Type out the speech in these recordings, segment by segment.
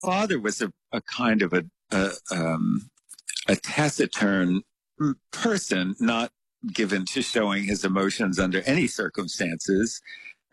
father was a kind of a taciturn person, not given to showing his emotions under any circumstances,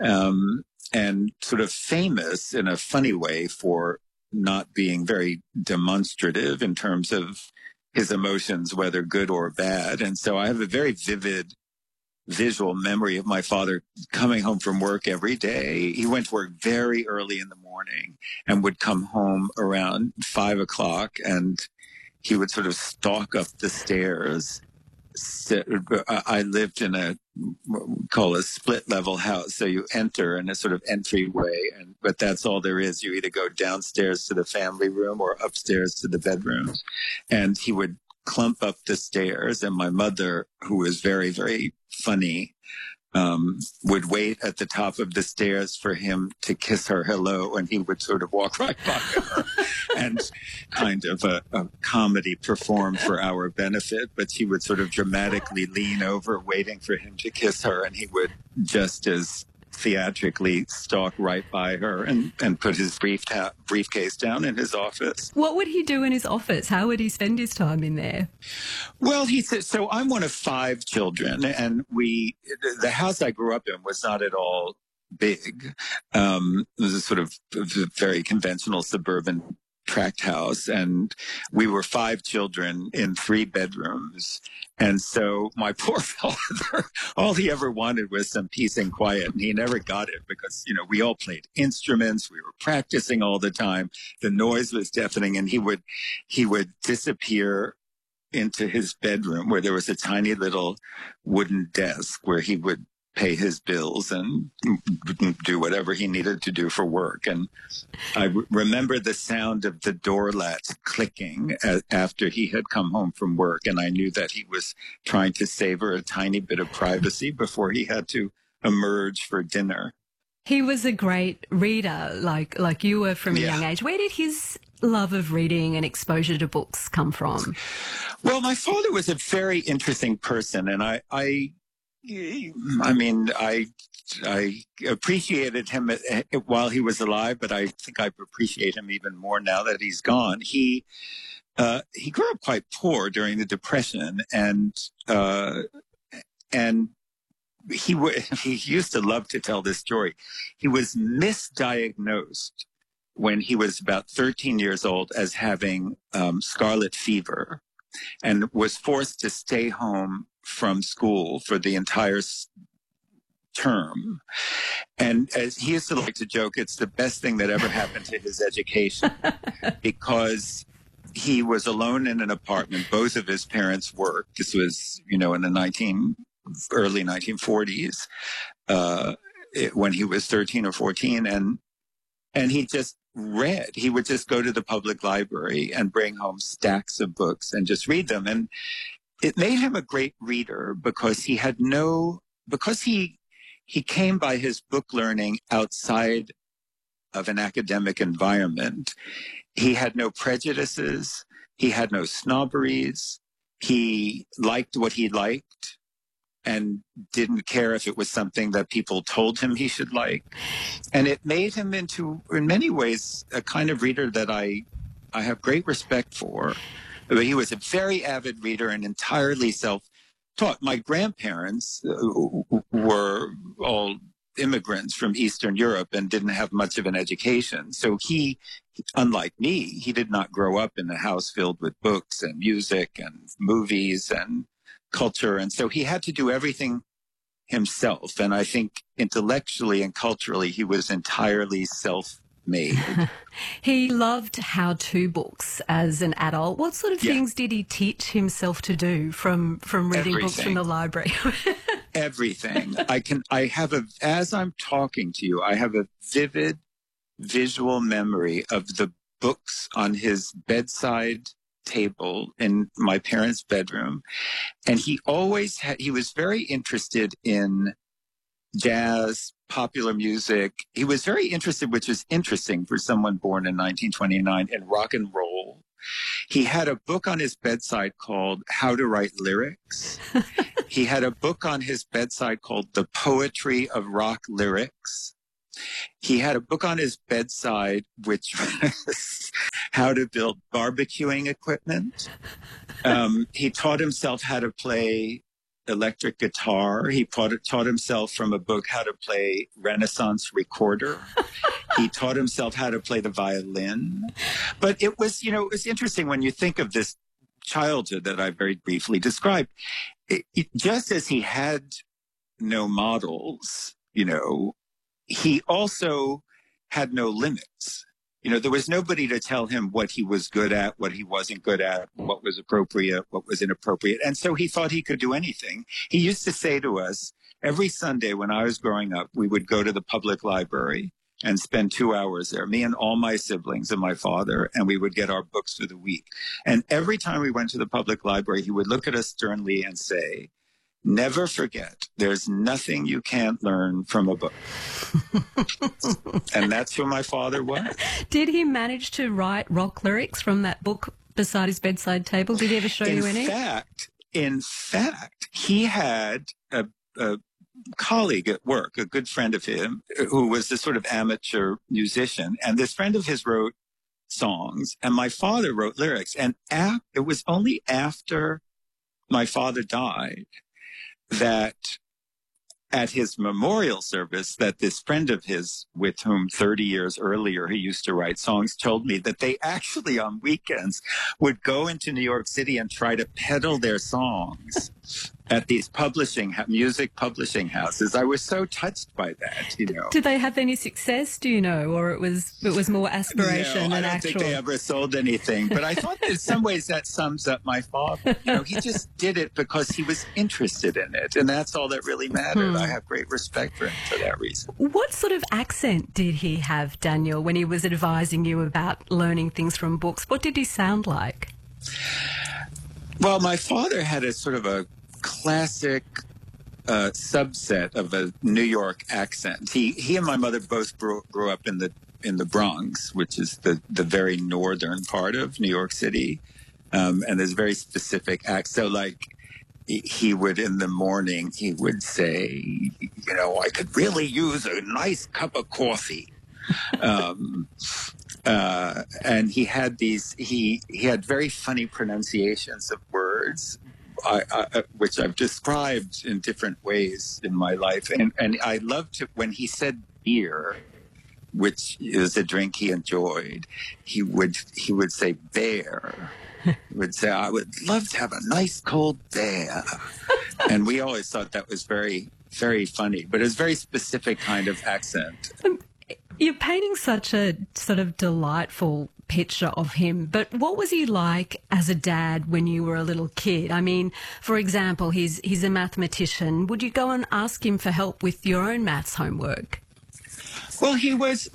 and sort of famous in a funny way for not being very demonstrative in terms of his emotions, whether good or bad. And so I have a very vivid visual memory of my father coming home from work every day. He went to work very early in the morning and would come home around 5 o'clock, and he would sort of stalk up the stairs. I lived in what we call a split level house. So you enter in a sort of entryway, but that's all there is. You either go downstairs to the family room or upstairs to the bedrooms. And he would clump up the stairs. And my mother, who was very, very funny, would wait at the top of the stairs for him to kiss her hello, and he would sort of walk right by her and kind of a comedy performed for our benefit, but she would sort of dramatically lean over waiting for him to kiss her, and he would just as theatrically stalk right by her and put his briefcase down in his office. What would he do in his office? How would he spend his time in there? Well, he said, so I'm one of 5 children, and the house I grew up in was not at all big. It was a sort of very conventional suburban tract house, and we were 5 children in 3 bedrooms. And so my poor father, all he ever wanted was some peace and quiet, and he never got it because, we all played instruments. We were practicing all the time. The noise was deafening, and he would disappear into his bedroom where there was a tiny little wooden desk where he would pay his bills and do whatever he needed to do for work. And I remember the sound of the door latch clicking after he had come home from work. And I knew that he was trying to savor a tiny bit of privacy before he had to emerge for dinner. He was a great reader, like you were from a young age. Where did his love of reading and exposure to books come from? Well, my father was a very interesting person, and I appreciated him while he was alive, but I think I appreciate him even more now that he's gone. He grew up quite poor during the Depression, and he used to love to tell this story. He was misdiagnosed when he was about 13 years old as having scarlet fever, and was forced to stay home from school for the entire term. And as he used to like to joke, it's the best thing that ever happened to his education because he was alone in an apartment. Both of his parents worked. This was, in the early 1940s, when he was 13 or 14. And he just read. He would just go to the public library and bring home stacks of books and just read them. And it made him a great reader because he came by his book learning outside of an academic environment. He had no prejudices. He had no snobberies. He liked what he liked and didn't care if it was something that people told him he should like. And it made him into, in many ways, a kind of reader that I have great respect for. He was a very avid reader and entirely self-taught. My grandparents were all immigrants from Eastern Europe and didn't have much of an education. So he, unlike me, he did not grow up in a house filled with books and music and movies and culture. And so he had to do everything himself. And I think intellectually and culturally, he was entirely self-made. He loved how-to books as an adult. What sort of things did he teach himself to do from reading books from the library? Everything. As I'm talking to you, I have a vivid visual memory of the books on his bedside table in my parents' bedroom. And he was very interested in jazz, popular music. He was very interested, which is interesting for someone born in 1929, in rock and roll. He had a book on his bedside called How to Write Lyrics. He had a book on his bedside called The Poetry of Rock Lyrics. He had a book on his bedside, which was how to build barbecuing equipment. He taught himself how to play electric guitar. He taught himself from a book how to play Renaissance recorder. He taught himself how to play the violin. But it was, it was interesting when you think of this childhood that I very briefly described. Just as he had no models, he also had no limits. There was nobody to tell him what he was good at, what he wasn't good at, what was appropriate, what was inappropriate. And so he thought he could do anything. He used to say to us, every Sunday when I was growing up, we would go to the public library and spend 2 hours there, me and all my siblings and my father, and we would get our books for the week. And every time we went to the public library, he would look at us sternly and say, never forget, there's nothing you can't learn from a book. And that's who my father was. Did he manage to write rock lyrics from that book beside his bedside table? Did he ever show you any? In fact, he had a colleague at work, a good friend of him, who was a sort of amateur musician. And this friend of his wrote songs, and my father wrote lyrics. And it was only after my father died that at his memorial service that this friend of his, with whom 30 years earlier he used to write songs, told me that they actually on weekends would go into New York City and try to peddle their songs at these music publishing houses. I was so touched by that, Did they have any success, do you know, or it was more aspiration than actual? I don't think they ever sold anything, but I thought that in some ways that sums up my father. He just did it because he was interested in it, and that's all that really mattered. I have great respect for him for that reason. What sort of accent did he have, Daniel, when he was advising you about learning things from books? What did he sound like? Well, my father had a sort of a classic subset of a New York accent. He and my mother both grew up in the Bronx, which is the very northern part of New York City, and there's very specific accent. So, like, he would in the morning he would say, I could really use a nice cup of coffee. And he had he had very funny pronunciations of words, which I've described in different ways in my life. And I loved it when he said beer, which is a drink he enjoyed. He would say bear. He would say, I would love to have a nice cold bear. And we always thought that was very, very funny, but it's a very specific kind of accent. You're painting such a sort of delightful picture of him, but what was he like as a dad when you were a little kid? I mean, for example, he's a mathematician. Would you go and ask him for help with your own maths homework? Well, he was,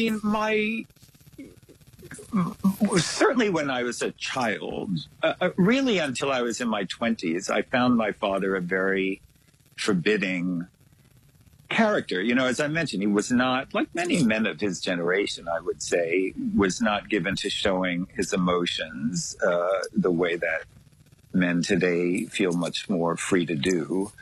certainly when I was a child, really until I was in my 20s, I found my father a very forbidding character. As I mentioned, he was not, like many men of his generation, I would say, was not given to showing his emotions the way that men today feel much more free to do.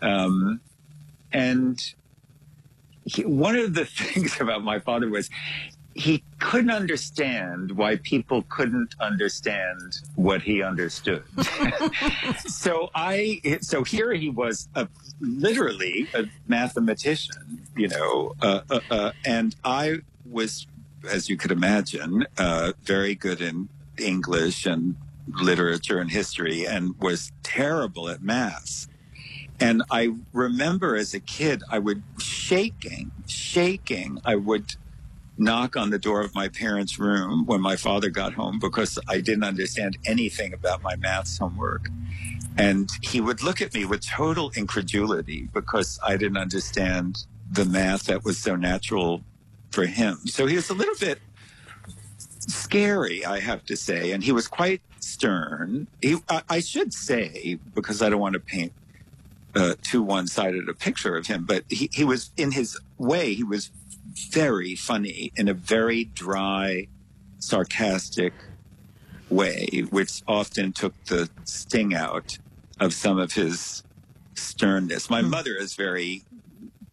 And one of the things about my father was he couldn't understand why people couldn't understand what he understood. So here he was literally a mathematician, and I was, as you could imagine, very good in English and literature and history, and was terrible at maths. And I remember as a kid, I would shaking, I would knock on the door of my parents' room when my father got home because I didn't understand anything about my maths homework. And he would look at me with total incredulity because I didn't understand the math that was so natural for him. So he was a little bit scary, I have to say, and he was quite stern. I should say, because I don't want to paint too one-sided a picture of him, but he was, in his way, he was very funny in a very dry, sarcastic way, which often took the sting out of some of his sternness. My mother is very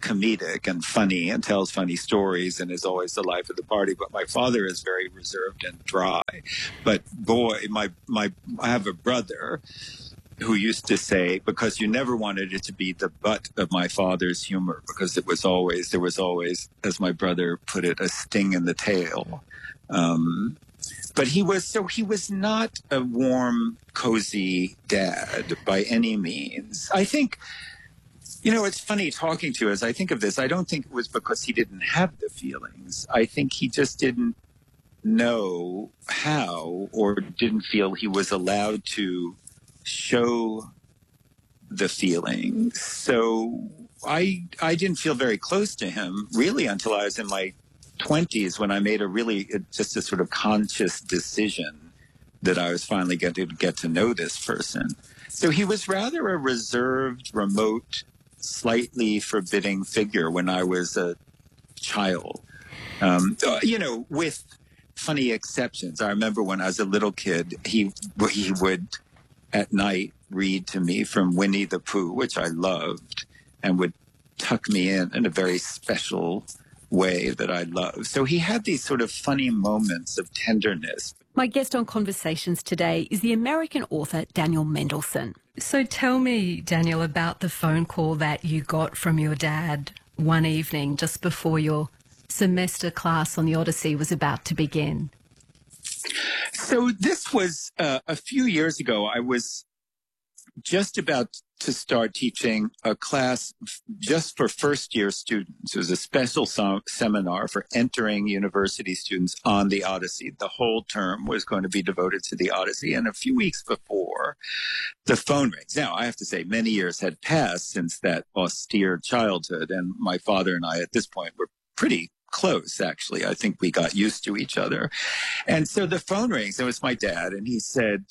comedic and funny and tells funny stories and is always the life of the party. But my father is very reserved and dry. But boy, I have a brother who used to say, because you never wanted it to be the butt of my father's humor, because there was always, as my brother put it, a sting in the tail. But he was not a warm, cozy dad by any means. I think, it's funny talking to you as I think of this. I don't think it was because he didn't have the feelings. I think he just didn't know how, or didn't feel he was allowed to show the feelings. So I didn't feel very close to him really until I was in my 20s, when I made just a sort of conscious decision that I was finally going to get to know this person. So he was rather a reserved, remote, slightly forbidding figure when I was a child, with funny exceptions. I remember when I was a little kid, he would at night read to me from Winnie the Pooh, which I loved, and would tuck me in a very special way that I love. So he had these sort of funny moments of tenderness. My guest on Conversations today is the American author Daniel Mendelsohn. So tell me, Daniel, about the phone call that you got from your dad one evening just before your semester class on the Odyssey was about to begin. So this was a few years ago. I was just about to start teaching a class just for first-year students. It was a special seminar for entering university students on the Odyssey. The whole term was going to be devoted to the Odyssey. And a few weeks before, the phone rings. Now, I have to say, many years had passed since that austere childhood, and my father and I at this point were pretty close, actually. I think we got used to each other. And so the phone rings. It was my dad, and he said,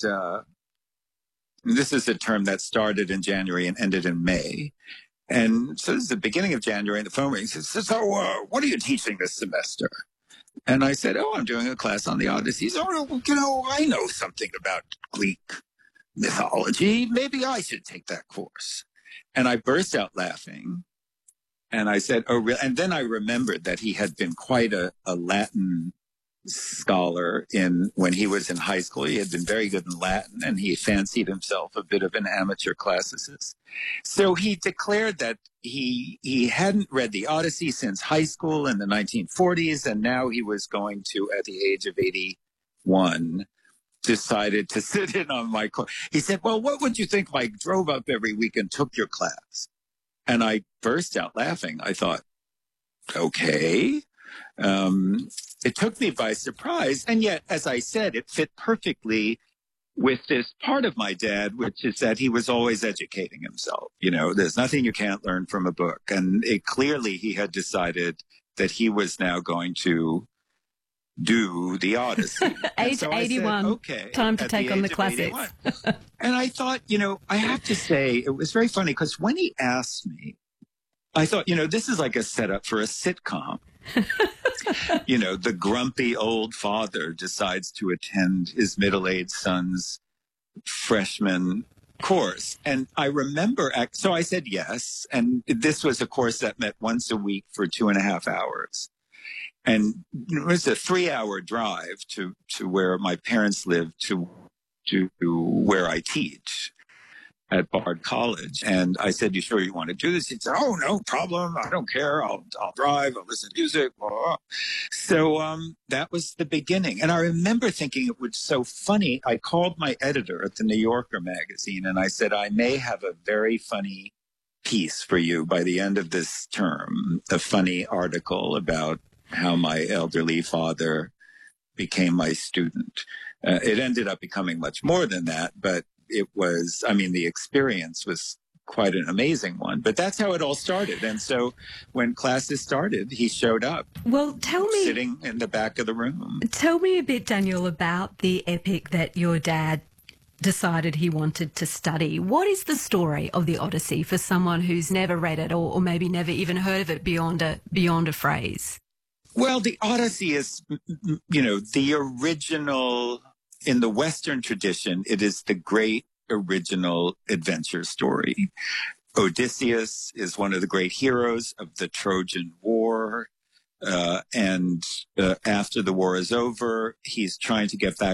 this is a term that started in January and ended in May. And so this is the beginning of January, and the phone rings. He says, so what are you teaching this semester? And I said, I'm doing a class on the Odyssey. So, I know something about Greek mythology. Maybe I should take that course. And I burst out laughing. And I said, oh, really? And then I remembered that he had been quite a Latin scholar when he was in high school. He had been very good in Latin, and he fancied himself a bit of an amateur classicist. So he declared that he hadn't read the Odyssey since high school in the 1940s, and now he was going to, at the age of 81, decided to sit in on my course. He said, well, what would you think if I drove up every week and took your class? And I burst out laughing. I thought, okay. It took me by surprise. And yet, as I said, it fit perfectly with this part of my dad, which is that he was always educating himself. There's nothing you can't learn from a book. And clearly he had decided that he was now going to do the Odyssey. Age so 81, said, okay, time to take on the classics. And I thought, I have to say, it was very funny because when he asked me, I thought, this is like a setup for a sitcom. The grumpy old father decides to attend his middle-aged son's freshman course. And I remember, so I said yes. And this was a course that met once a week for 2.5 hours. And it was a 3-hour drive to where my parents lived to where I teach at Bard College. And I said, you sure you want to do this? He said, oh, no problem. I don't care. I'll drive. I'll listen to music. Blah, blah. So that was the beginning. And I remember thinking it was so funny. I called my editor at the New Yorker magazine and I said, I may have a very funny piece for you by the end of this term, a funny article about how my elderly father became my student. It ended up becoming much more than that, but it was, the experience was quite an amazing one. But that's how it all started. And so when classes started, he showed up. Well, tell me, sitting in the back of the room. Tell me a bit, Daniel, about the epic that your dad decided he wanted to study. What is the story of the Odyssey for someone who's never read it or maybe never even heard of it beyond a phrase? Well, the Odyssey is, the original. In the Western tradition, it is the great original adventure story. Odysseus is one of the great heroes of the Trojan War. And after the war is over, he's trying to get back